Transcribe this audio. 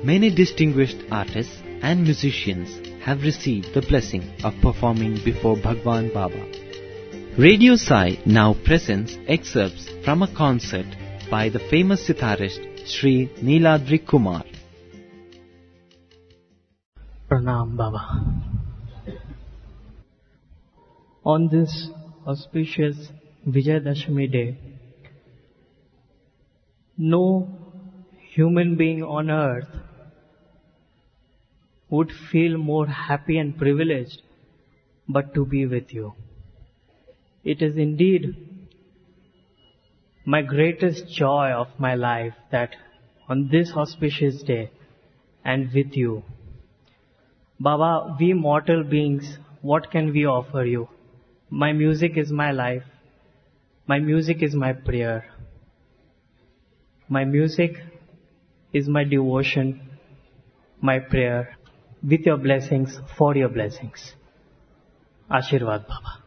Many distinguished artists and musicians have received the blessing of performing before Bhagwan Baba. Radio Sai now presents excerpts from a concert by the famous sitarist Sri Neeladri Kumar. Pranam Baba. On this auspicious Vijayadashami day, no human being on earth would feel more happy and privileged but to be with you. It is indeed my greatest joy of my life that on this auspicious day and with you. Baba, we mortal beings, what can we offer you? My music is my life. My music is my prayer. My music is my devotion, my prayer, with your blessings, for your blessings. Ashirwad Baba.